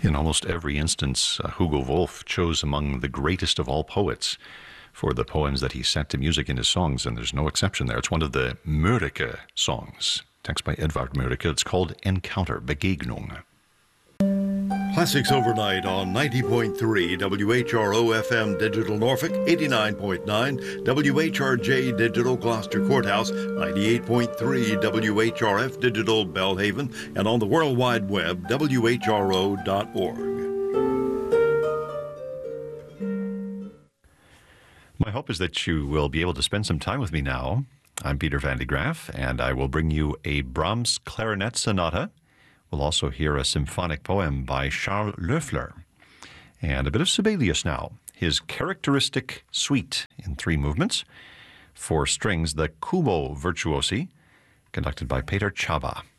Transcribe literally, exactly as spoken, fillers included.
In almost every instance, uh, Hugo Wolf chose among the greatest of all poets for the poems that he set to music in his songs, and there's no exception there. It's one of the Mörike songs, text by Edvard Mörike. It's called Encounter, Begegnung. Classics Overnight on ninety point three W H R O F M Digital Norfolk, eighty-nine point nine W H R J Digital Gloucester Courthouse, ninety-eight point three W H R F Digital Belhaven, and on the World Wide Web, W H R O dot org. My hope is that you will be able to spend some time with me now. I'm Peter Van de Graaff, and I will bring you a Brahms Clarinet Sonata. We'll also hear a symphonic poem by Charles Loeffler. And a bit of Sibelius now. His characteristic suite in three movements. For strings, the Kubo Virtuosi, conducted by Peter Csaba.